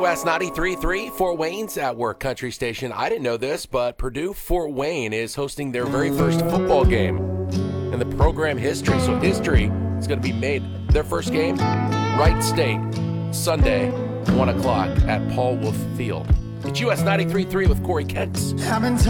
US 93.3, Fort Wayne's at work country station. I didn't know this, but Purdue Fort Wayne is hosting their very first football game in the program history. So history is going to be made. Their first game, Wright State, Sunday, 1 o'clock at Paul Wolf Field. It's US 93.3 with Corey Kentz.